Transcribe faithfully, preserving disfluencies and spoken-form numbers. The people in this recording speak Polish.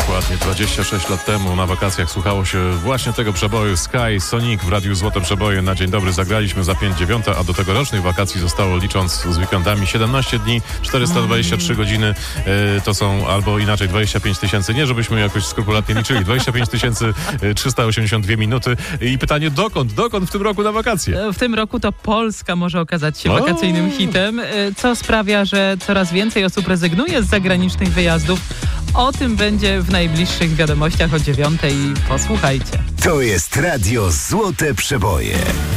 Dokładnie dwadzieścia sześć lat temu na wakacjach słuchało się właśnie tego przeboju Sky Sonic w Radiu Złote Przeboje. Na dzień dobry zagraliśmy za pięć dziewiąta, a do tegorocznych wakacji zostało, licząc z weekendami, siedemnaście dni, czterysta dwadzieścia trzy godziny. E, to są albo inaczej dwadzieścia pięć tysięcy, nie żebyśmy jakoś skrupulatnie liczyli, dwadzieścia pięć tysięcy trzysta osiemdziesiąt dwie minuty. I pytanie, dokąd, dokąd w tym roku na wakacje? W tym roku to Polska może okazać się O! wakacyjnym hitem, co sprawia, że coraz więcej osób rezygnuje z zagranicznych wyjazdów. O tym będzie w najbliższych wiadomościach o dziewiątej. Posłuchajcie. To jest Radio Złote Przeboje.